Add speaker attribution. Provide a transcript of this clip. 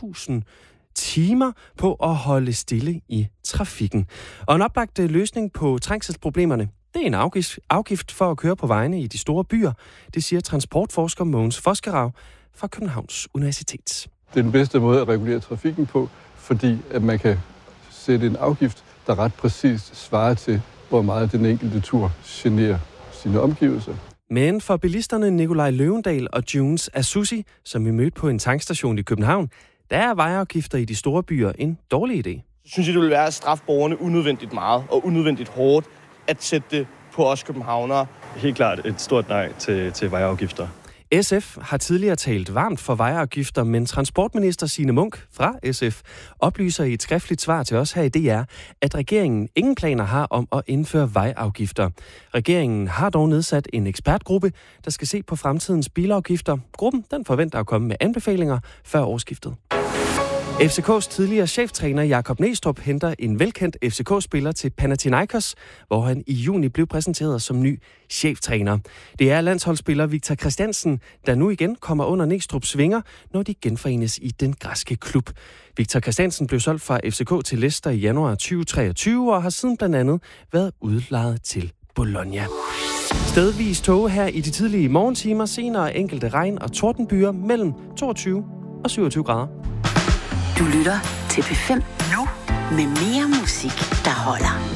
Speaker 1: 2.000 timer på at holde stille i trafikken. Og en oplagt løsning på trængselsproblemerne, det er en afgift for at køre på vejene i de store byer. Det siger transportforsker Mogens Foskerav fra Københavns Universitet.
Speaker 2: Det er den bedste måde at regulere trafikken på, fordi at man kan sætte en afgift, der ret præcist svarer til, hvor meget den enkelte tur generer sine omgivelser.
Speaker 1: Men for bilisterne Nikolaj Løvendal og Junes Asusi, som vi mødte på en tankstation i København, der er vejafgifter i de store byer en dårlig idé.
Speaker 3: Så synes jeg, det vil være at straffe borgerne unødvendigt meget og unødvendigt hårdt at sætte det på os københavnere.
Speaker 4: Helt klart et stort nej til vejafgifter.
Speaker 1: SF har tidligere talt varmt for vejafgifter, men transportminister Signe Munk fra SF oplyser i et skriftligt svar til os her i DR, at regeringen ingen planer har om at indføre vejafgifter. Regeringen har dog nedsat en ekspertgruppe, der skal se på fremtidens bilafgifter. Gruppen den forventer at komme med anbefalinger før årsskiftet. FCK's tidligere cheftræner Jakob Næstrup henter en velkendt FCK-spiller til Panathinaikos, hvor han i juni blev præsenteret som ny cheftræner. Det er landsholdsspiller Victor Christiansen, der nu igen kommer under Næstrups vinger, når de genforenes i den græske klub. Victor Christiansen blev solgt fra FCK til Leicester i januar 2023 og har siden blandt andet været udlejet til Bologna. Stedvis tåge her i de tidlige morgentimer, senere enkelte regn- og tordenbyer mellem 22 og 27 grader.
Speaker 5: Du lytter til P5 nu med mere musik, der holder.